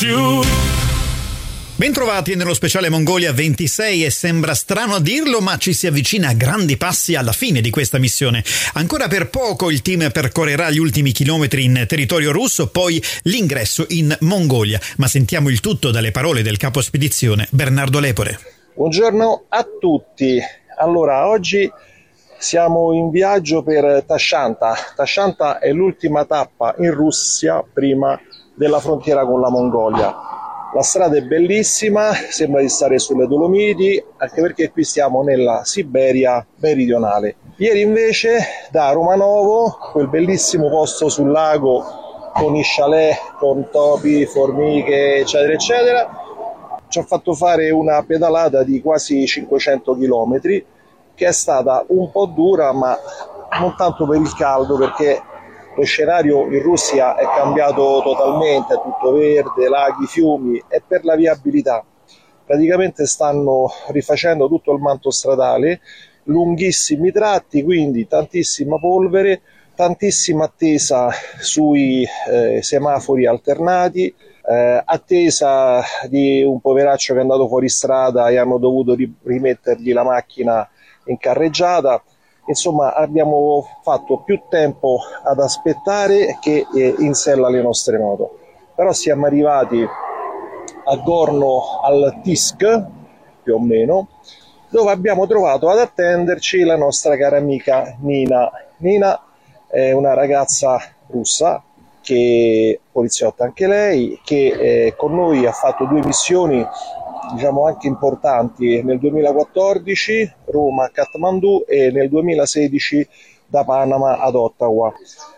Bentrovati nello speciale Mongolia 26 e sembra strano a dirlo, ma ci si avvicina a grandi passi alla fine di questa missione. Ancora per poco il team percorrerà gli ultimi chilometri in territorio russo, poi l'ingresso in Mongolia. Ma sentiamo il tutto dalle parole del capo spedizione Bernardo Lepore. Buongiorno a tutti. Allora, oggi siamo in viaggio per Tashanta. Tashanta è l'ultima tappa in Russia prima della frontiera con la Mongolia. La strada è bellissima, sembra di stare sulle Dolomiti, anche perché qui stiamo nella Siberia meridionale. Ieri invece da Romanovo, quel bellissimo posto sul lago con i chalet, con topi, formiche, eccetera, eccetera, ci ha fatto fare una pedalata di quasi 500 km, che è stata un po' dura, ma non tanto per il caldo, perché lo scenario in Russia è cambiato totalmente, è tutto verde, laghi, fiumi, e per la viabilità. Praticamente stanno rifacendo tutto il manto stradale, lunghissimi tratti, quindi tantissima polvere, tantissima attesa sui semafori alternati, attesa di un poveraccio che è andato fuori strada e hanno dovuto rimettergli la macchina in carreggiata. Insomma, abbiamo fatto più tempo ad aspettare che in sella alle nostre moto. Però siamo arrivati a Gorno al Tisk, più o meno, dove abbiamo trovato ad attenderci la nostra cara amica Nina. Nina è una ragazza russa, che poliziotta anche lei, che con noi ha fatto 2 missioni, diciamo anche importanti, nel 2014 Roma a Kathmandu e nel 2016 da Panama ad Ottawa.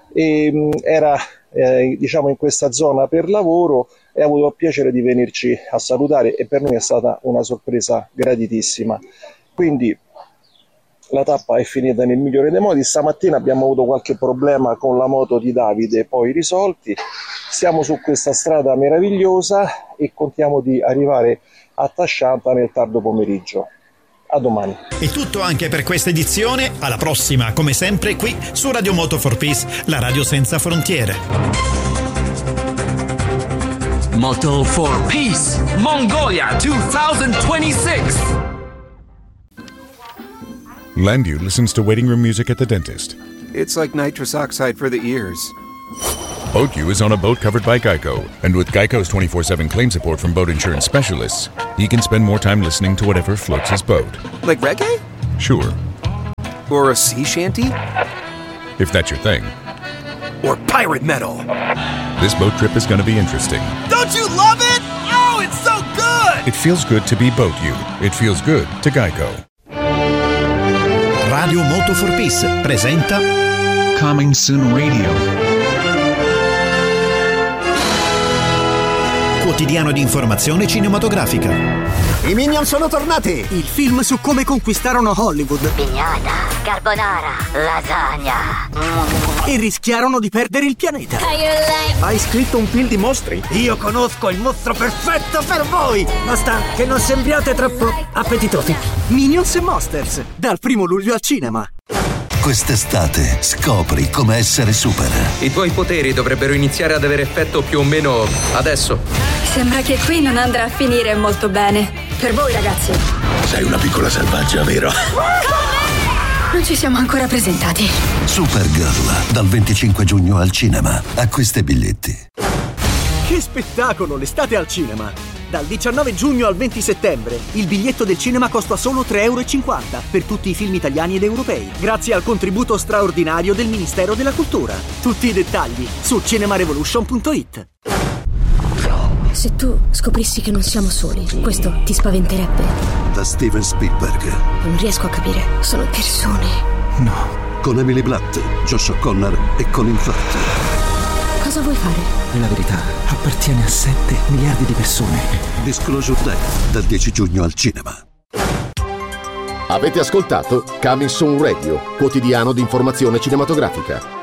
Era diciamo in questa zona per lavoro e ha avuto il piacere di venirci a salutare, e per noi è stata una sorpresa gratitissima. Quindi la tappa è finita nel migliore dei modi. Stamattina abbiamo avuto qualche problema con la moto di Davide, poi risolti. Siamo su questa strada meravigliosa e contiamo di arrivare a Tashanta nel tardo pomeriggio. A domani. È tutto anche per questa edizione. Alla prossima, come sempre, qui su Radio Moto for Peace, la radio senza frontiere. Moto for Peace, Mongolia 2026. Landu listens to waiting room music at the dentist. It's like nitrous oxide for the ears. BoatU is on a boat covered by Geico, and with Geico's 24/7 claim support from boat insurance specialists, he can spend more time listening to whatever floats his boat. Like reggae? Sure. Or a sea shanty? If that's your thing. Or pirate metal? This boat trip is going to be interesting. Don't you love it? Oh, it's so good! It feels good to be BoatU. It feels good to Geico. Radio Moto for Peace presenta Coming Soon Radio. Quotidiano di informazione cinematografica. I Minion sono tornati! Il film su come conquistarono Hollywood. Pignata, carbonara, lasagna. E rischiarono di perdere il pianeta. Hai scritto un film di mostri? Io conosco il mostro perfetto per voi! Basta che non sembriate troppo appetitosi. Minions e Monsters, dal 1 luglio al cinema. Quest'estate scopri come essere super. I tuoi poteri dovrebbero iniziare ad avere effetto più o meno adesso. Sembra che qui non andrà a finire molto bene. Per voi, ragazzi. Sei una piccola selvaggia, vero? Non ci siamo ancora presentati. Supergirl, dal 25 giugno al cinema. Acquista i biglietti. Che spettacolo, l'estate al cinema! Dal 19 giugno al 20 settembre il biglietto del cinema costa solo €3,50 per tutti i film italiani ed europei, grazie al contributo straordinario del Ministero della Cultura. Tutti i dettagli su cinemarevolution.it. Se tu scoprissi che non siamo soli, questo ti spaventerebbe? Da Steven Spielberg. Non riesco a capire. Sono persone. No. Con Emily Blunt, Josh O'Connor e Colin Firth. Cosa vuoi fare? La verità appartiene a 7 miliardi di persone. Disclosure Day, dal 10 giugno al cinema. Avete ascoltato Coming Soon Radio, quotidiano di informazione cinematografica.